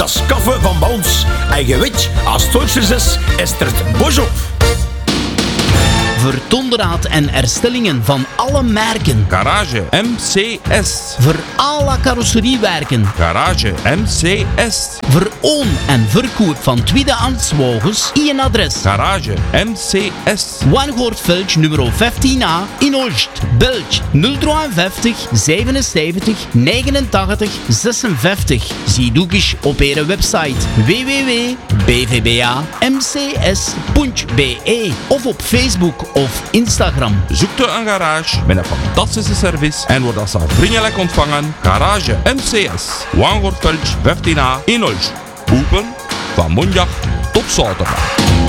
Dat is kaffe van Bons. En je weet, als het Duitsers is er het bosch op. Voor onderhoud en herstellingen van alle merken. Garage MCS. Voor alle carrosseriewerken. Garage MCS. Voor oon- en verkoop van tweedehands wagens. Eén adres. Garage MCS. Wangoortveld nummer 15A in Olst. Belg 053 77 89 56. Zie ook eens op hun website www.bvbamcs.be of op Facebook of Instagram. Zoekt u een garage met een fantastische service en wordt als vriendelijk ontvangen. Garage MCS. Wangoortveld 15A in Olst. Open van maandag tot zaterdag.